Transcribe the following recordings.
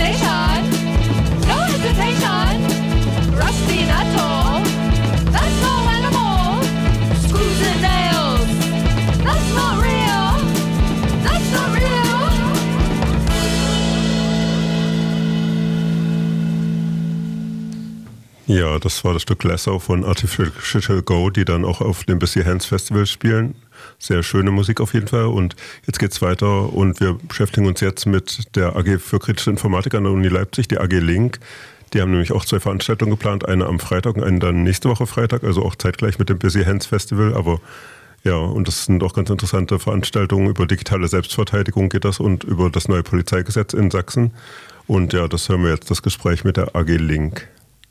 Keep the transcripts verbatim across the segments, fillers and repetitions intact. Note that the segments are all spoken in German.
hesitation, no hesitation, rusty at all. That's no animal. Screws and nails. That's not real. That's not real. Ja, das war das Stück Lasso von Artificial Go, die dann auch auf dem Busy Hands Festival spielen. Sehr schöne Musik auf jeden Fall. Und jetzt geht's weiter und wir beschäftigen uns jetzt mit der A G für kritische Informatik an der Uni Leipzig, die A G Link. Die haben nämlich auch zwei Veranstaltungen geplant, eine am Freitag und eine dann nächste Woche Freitag, also auch zeitgleich mit dem Busy Hands Festival. Aber ja, und das sind auch ganz interessante Veranstaltungen. Über digitale Selbstverteidigung geht das und über das neue Polizeigesetz in Sachsen. Und ja, das hören wir jetzt, das Gespräch mit der A G Link.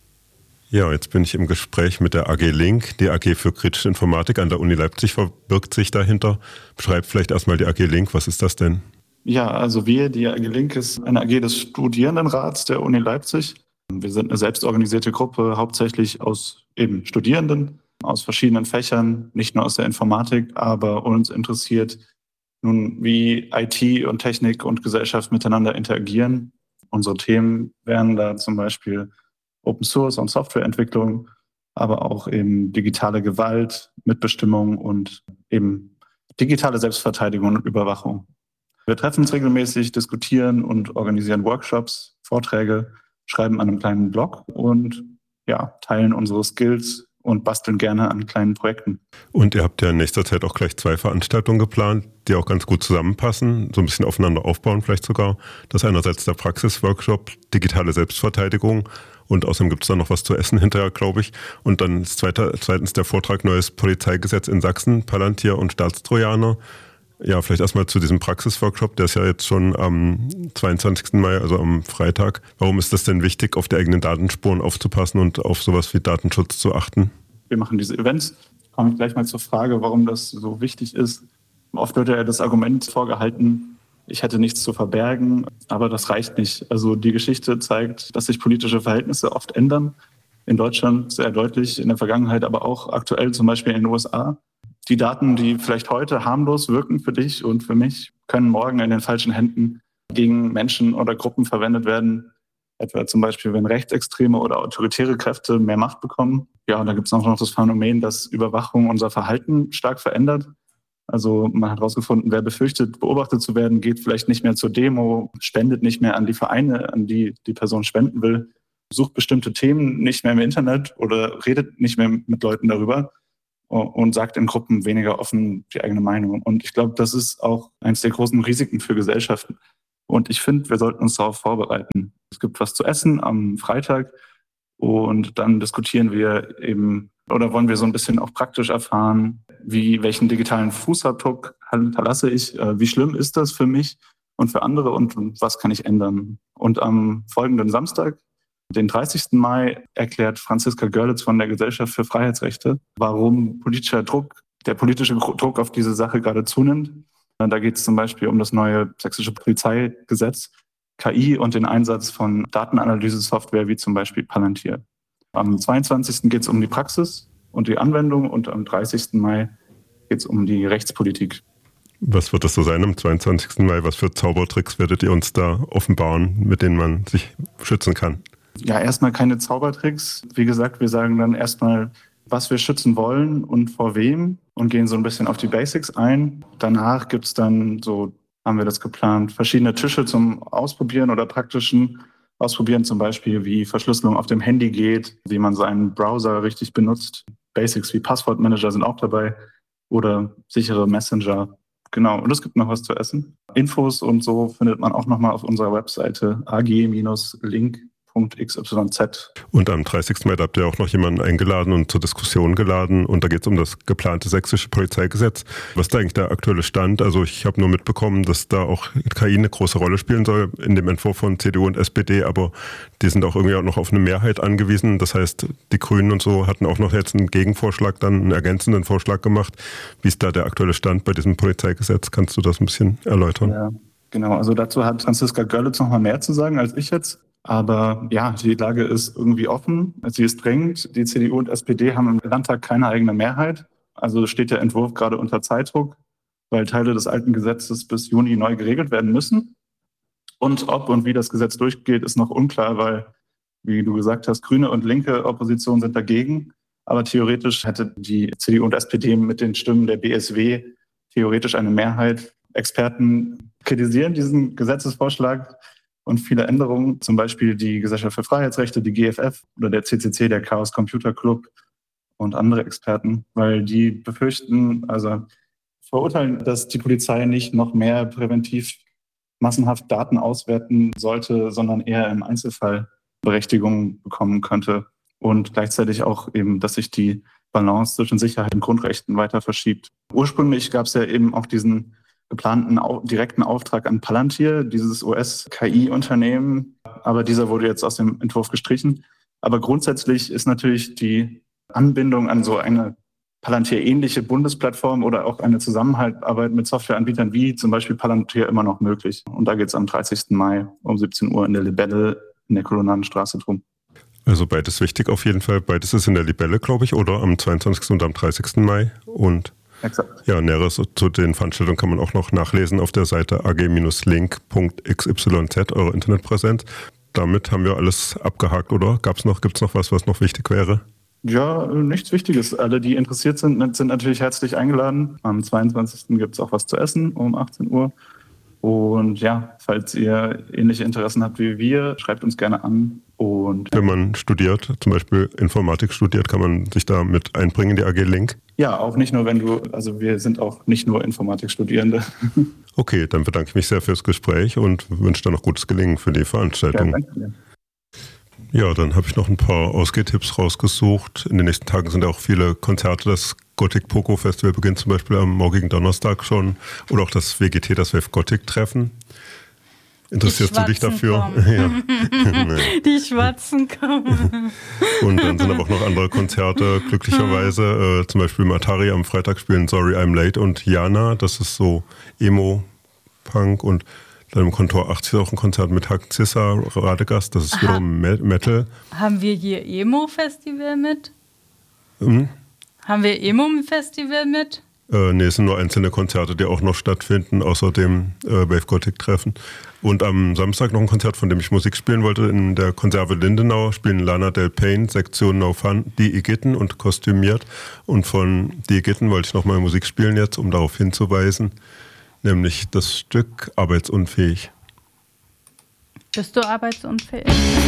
Ja, jetzt bin ich im Gespräch mit der A G Link. Die A G für kritische Informatik an der Uni Leipzig verbirgt sich dahinter. Beschreibt vielleicht erstmal die A G Link. Was ist das denn? Ja, also wir, die A G Link ist eine A G des Studierendenrats der Uni Leipzig. Wir sind eine selbstorganisierte Gruppe, hauptsächlich aus eben Studierenden, aus verschiedenen Fächern, nicht nur aus der Informatik, aber uns interessiert nun, wie I T und Technik und Gesellschaft miteinander interagieren. Unsere Themen wären da zum Beispiel Open Source und Softwareentwicklung, aber auch eben digitale Gewalt, Mitbestimmung und eben digitale Selbstverteidigung und Überwachung. Wir treffen uns regelmäßig, diskutieren und organisieren Workshops, Vorträge, schreiben an einem kleinen Blog und ja, teilen unsere Skills und basteln gerne an kleinen Projekten. Und ihr habt ja in nächster Zeit auch gleich zwei Veranstaltungen geplant, die auch ganz gut zusammenpassen, so ein bisschen aufeinander aufbauen vielleicht sogar. Das ist einerseits der Praxisworkshop Digitale Selbstverteidigung und außerdem gibt es dann noch was zu essen hinterher, glaube ich. Und dann ist zweiter, zweitens der Vortrag Neues Polizeigesetz in Sachsen, Palantir und Staatstrojaner. Ja, vielleicht erstmal zu diesem Praxisworkshop, der ist ja jetzt schon am zweiundzwanzigsten Mai, also am Freitag. Warum ist das denn wichtig, auf die eigenen Datenspuren aufzupassen und auf sowas wie Datenschutz zu achten? Wir machen diese Events. Komme ich gleich mal zur Frage, warum das so wichtig ist. Oft wird ja das Argument vorgehalten, ich hätte nichts zu verbergen, aber das reicht nicht. Also die Geschichte zeigt, dass sich politische Verhältnisse oft ändern. In Deutschland sehr deutlich, in der Vergangenheit, aber auch aktuell zum Beispiel in den U S A. Die Daten, die vielleicht heute harmlos wirken für dich und für mich, können morgen in den falschen Händen gegen Menschen oder Gruppen verwendet werden. Etwa zum Beispiel, wenn rechtsextreme oder autoritäre Kräfte mehr Macht bekommen. Ja, und da gibt es auch noch das Phänomen, dass Überwachung unser Verhalten stark verändert. Also man hat herausgefunden, wer befürchtet, beobachtet zu werden, geht vielleicht nicht mehr zur Demo, spendet nicht mehr an die Vereine, an die die Person spenden will, sucht bestimmte Themen nicht mehr im Internet oder redet nicht mehr mit Leuten darüber und sagt in Gruppen weniger offen die eigene Meinung. Und ich glaube, das ist auch eines der großen Risiken für Gesellschaften. Und ich finde, wir sollten uns darauf vorbereiten. Es gibt was zu essen am Freitag und dann diskutieren wir eben, oder wollen wir so ein bisschen auch praktisch erfahren, wie, welchen digitalen Fußabdruck hinterlasse ich, wie schlimm ist das für mich und für andere und, und was kann ich ändern. Und am folgenden Samstag, den dreißigsten Mai, erklärt Franziska Görlitz von der Gesellschaft für Freiheitsrechte, warum politischer Druck, der politische Druck auf diese Sache gerade zunimmt. Da geht es zum Beispiel um das neue sächsische Polizeigesetz, K I und den Einsatz von Datenanalyse-Software wie zum Beispiel Palantir. Am zweiundzwanzigsten geht es um die Praxis und die Anwendung und am dreißigsten Mai geht es um die Rechtspolitik. Was wird das so sein am zweiundzwanzigsten Mai? Was für Zaubertricks werdet ihr uns da offenbaren, mit denen man sich schützen kann? Ja, erstmal keine Zaubertricks. Wie gesagt, wir sagen dann erstmal, was wir schützen wollen und vor wem und gehen so ein bisschen auf die Basics ein. Danach gibt es dann, so haben wir das geplant, verschiedene Tische zum Ausprobieren oder praktischen Ausprobieren, zum Beispiel wie Verschlüsselung auf dem Handy geht, wie man seinen Browser richtig benutzt. Basics wie Passwortmanager sind auch dabei oder sichere Messenger. Genau, und es gibt noch was zu essen. Infos und so findet man auch nochmal auf unserer Webseite a g Link Punkt x y z. Und am dreißigsten Mai habt ihr auch noch jemanden eingeladen und zur Diskussion geladen. Und da geht es um das geplante sächsische Polizeigesetz. Was ist da eigentlich der aktuelle Stand? Also ich habe nur mitbekommen, dass da auch K I eine große Rolle spielen soll in dem Entwurf von C D U und S P D. Aber die sind auch irgendwie auch noch auf eine Mehrheit angewiesen. Das heißt, die Grünen und so hatten auch noch jetzt einen Gegenvorschlag, dann einen ergänzenden Vorschlag gemacht. Wie ist da der aktuelle Stand bei diesem Polizeigesetz? Kannst du das ein bisschen erläutern? Ja, genau. Also dazu hat Franziska Görlitz noch mal mehr zu sagen als ich jetzt. Aber ja, die Lage ist irgendwie offen. Sie ist drängend. Die C D U und S P D haben im Landtag keine eigene Mehrheit. Also steht der Entwurf gerade unter Zeitdruck, weil Teile des alten Gesetzes bis Juni neu geregelt werden müssen. Und ob und wie das Gesetz durchgeht, ist noch unklar, weil, wie du gesagt hast, grüne und linke Opposition sind dagegen. Aber theoretisch hätte die C D U und S P D mit den Stimmen der B S W theoretisch eine Mehrheit. Experten kritisieren diesen Gesetzesvorschlag und viele Änderungen, zum Beispiel die Gesellschaft für Freiheitsrechte, die G F F oder der C C C, der Chaos Computer Club und andere Experten, weil die befürchten, also verurteilen, dass die Polizei nicht noch mehr präventiv massenhaft Daten auswerten sollte, sondern eher im Einzelfall Berechtigung bekommen könnte. Und gleichzeitig auch eben, dass sich die Balance zwischen Sicherheit und Grundrechten weiter verschiebt. Ursprünglich gab es ja eben auch diesen geplanten direkten Auftrag an Palantir, dieses U S-K I-Unternehmen, aber dieser wurde jetzt aus dem Entwurf gestrichen. Aber grundsätzlich ist natürlich die Anbindung an so eine Palantir-ähnliche Bundesplattform oder auch eine Zusammenarbeit mit Softwareanbietern wie zum Beispiel Palantir immer noch möglich. Und da geht es am dreißigsten Mai um siebzehn Uhr in der Libelle in der Kolonnadenstraße drum. Also beides wichtig auf jeden Fall. Beides ist in der Libelle, glaube ich, oder am zweiundzwanzigsten und am dreißigsten Mai. Und Exakt. Ja, Näheres zu den Veranstaltungen kann man auch noch nachlesen auf der Seite a g link punkt x y z, eure Internetpräsenz. Damit haben wir alles abgehakt, oder? Gab's noch, gibt's noch was, was noch wichtig wäre? Ja, nichts Wichtiges. Alle, die interessiert sind, sind natürlich herzlich eingeladen. Am zweiundzwanzigsten gibt es auch was zu essen um achtzehn Uhr. Und ja, falls ihr ähnliche Interessen habt wie wir, schreibt uns gerne an. Und wenn man studiert, zum Beispiel Informatik studiert, kann man sich da mit einbringen in die A G Link? Ja, auch nicht nur, wenn du, also wir sind auch nicht nur Informatikstudierende. Okay, dann bedanke ich mich sehr fürs Gespräch und wünsche dann noch gutes Gelingen für die Veranstaltung. Ja, danke dir. Ja, dann habe ich noch ein paar Ausgehtipps rausgesucht. In den nächsten Tagen sind auch viele Konzerte. Das Gothic Poco Festival beginnt zum Beispiel am morgigen Donnerstag schon. Oder auch das W G T, das Wave Gothic Treffen. Interessierst du dich dafür? Ja. Die Schwarzen kommen. Und dann sind aber auch noch andere Konzerte, glücklicherweise. Äh, zum Beispiel im Atari am Freitag spielen Sorry I'm Late und Jana. Das ist so Emo-Punk. Und dann im Kontor achtzig auch ein Konzert mit Hack Zissa, Radegast. Das ist wiederum Metal. Haben wir hier Emo-Festival mit? Hm? Haben wir Emo-Festival mit? Äh, nee, es sind nur einzelne Konzerte, die auch noch stattfinden, außer dem äh, Wave Gothic Treffen. Und am Samstag noch ein Konzert, von dem ich Musik spielen wollte. In der Konserve Lindenau spielen Lana Del Pain, Sektion No Fun, die Igitten und kostümiert. Und von die Igitten wollte ich nochmal Musik spielen jetzt, um darauf hinzuweisen. Nämlich das Stück Arbeitsunfähig. Bist du arbeitsunfähig?